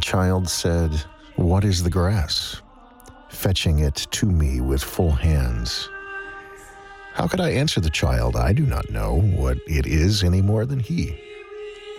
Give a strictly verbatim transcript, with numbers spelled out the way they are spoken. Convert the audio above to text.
child said, "What is the grass?" fetching it to me with full hands. How could I answer the child? I do not know what it is any more than he.